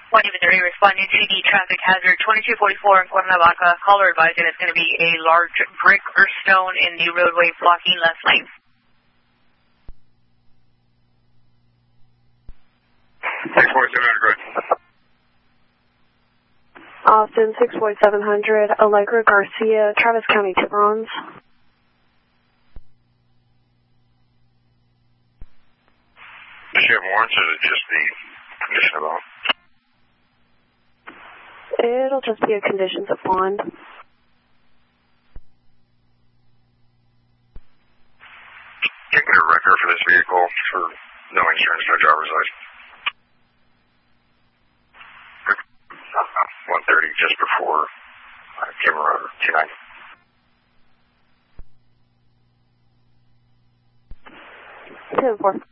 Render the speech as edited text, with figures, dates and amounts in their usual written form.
1 even 30, responding to the traffic hazard 2244 in Cuernavaca. Caller advising it's going to be a large brick or stone in the roadway blocking left lane. 64700, go ahead. Austin, 64700, Allegra Garcia, Travis County Tiburons. Does she have warrants or is it just the condition of bond? It'll just be a conditions of bond. Can I get a record for this vehicle for no insurance, no driver's license? 130, just before Camera 290. 2-4.